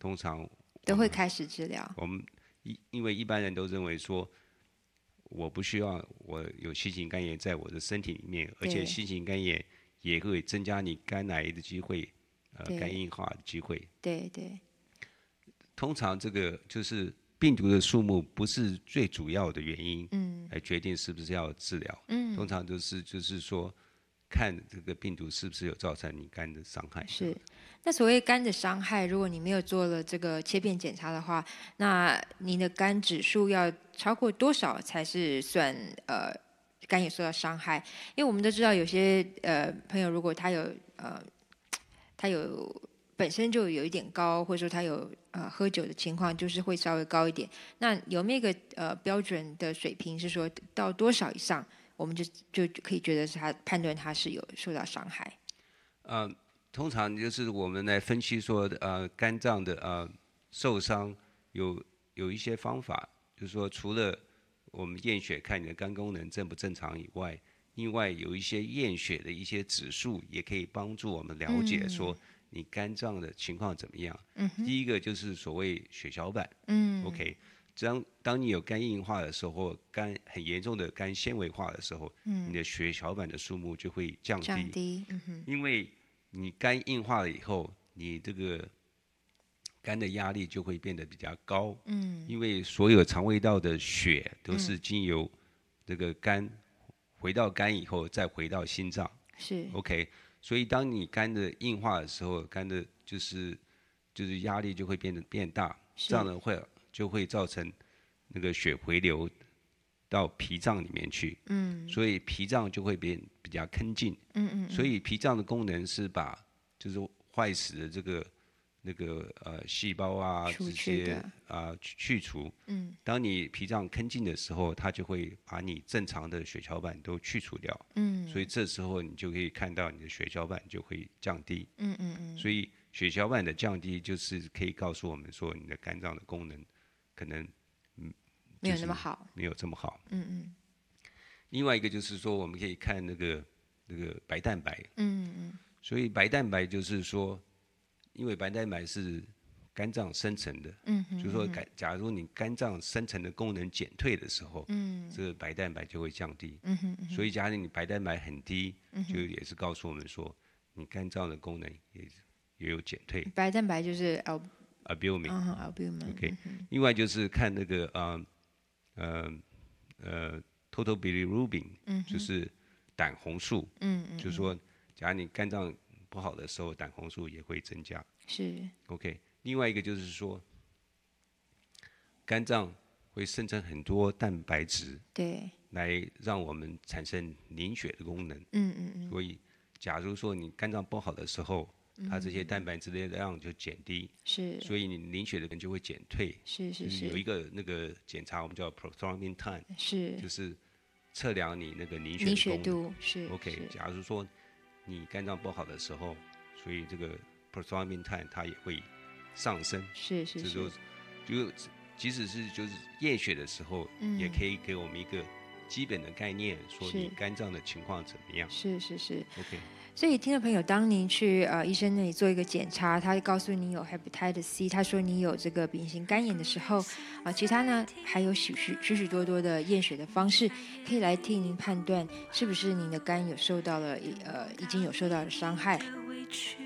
通常都会开始治疗。 我们因为一般人都认为说，我不需要我有新型肝炎在我的身体里面，而且新型肝炎也会增加你肝癌的机会，肝硬化的机会。 对对。 通常这个就是病毒的数目不是最主要的原因，来决定是不是要治疗。通常就是说，看这个病毒是不是有造成你肝的伤害。 是。那所谓肝的伤害，如果你没有做了这个切片检查的话，那你的肝指数要超过多少才是算肝有受到伤害？因为我们都知道有些朋友，如果他有本身就有一点高，或者说他有喝酒的情况，就是会稍微高一点。那有没有一个标准的水平，是说到多少以上，我们就可以觉得是他判断他是有受到伤害？ 通常就是我们来分析说，肝脏的受伤有一些方法，就是说除了我们验血看你的肝功能正不正常以外，另外有一些验血的一些指数也可以帮助我们了解说你肝脏的情况怎么样。第一个就是所谓血小板。OK， 当你有肝硬化的时候，肝很严重的肝纤维化的时候，你的血小板的数目就会降低。因为你肝硬化了以后，你这个肝的压力就会变得比较高。因为所有肠胃道的血都是经由这个肝回到肝以后，再回到心脏。 是。 OK， 所以当你肝的硬化的时候，肝的就是压力就会变大，这样的就会造成那个血回流到脾脏里面去。所以脾脏就会变比较坑劲。所以脾脏的功能是把就是坏死的这个细胞啊这些去除。当你脾脏坑劲的时候，它就会把你正常的血小板都去除掉。所以这时候你就可以看到你的血小板就会降低。所以血小板的降低就是可以告诉我们说你的肝脏的功能可能没有那么好， 没有这么好。另外一个就是说，我们可以看那个白蛋白。所以白蛋白就是说，因为白蛋白是肝脏生成的。就是说假如你肝脏生成的功能减退的时候，这个白蛋白就会降低。所以假如你白蛋白很低，就也是告诉我们说，你肝脏的功能也有减退。 白蛋白就是 albumin。OK， 另外就是看那个total bilirubin，就是胆红素。就是说，假如你肝脏不好的时候，胆红素也会增加。 是。 OK， 另外一个就是说，肝脏会生成很多蛋白质， 对， 来让我们产生凝血的功能。所以，假如说你肝脏不好的时候，它这些蛋白质的量就减低。 是。 所以你凝血的人就会减退。就是有一个那个检查，我们叫 prothrombin time， 就是测量你那个凝血的功能。 是。 OK， 假如说你肝脏不好的时候，所以这个 prothrombin time 它也会上升。 是。 就即使是就是验血的时候，也可以给我们一个基本的概念，说你肝脏的情况怎么样。 是。 OK。 所以，听众朋友，当您去医生那里做一个检查，他告诉你有 hepatitis C， 他说你有这个丙型肝炎的时候，其他呢还有许多的验血的方式，可以来替您判断是不是您的肝有受到了已经有受到了伤害。